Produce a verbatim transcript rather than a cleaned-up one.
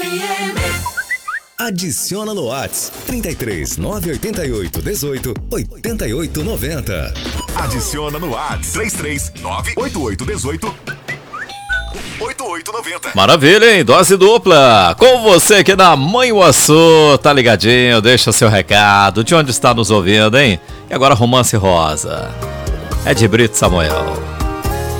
M. Adiciona no Whats trinta e três, nove oito oito, dezoito, oitenta e oito noventa. Adiciona no Whats três três nove oito oito um oito oito oito noventa. Maravilha, hein? Dose dupla. Com você aqui na Manhuaçu, tá ligadinho? Deixa seu recado, de onde está nos ouvindo, hein? E agora Romance Rosa. É de Brito Samuel.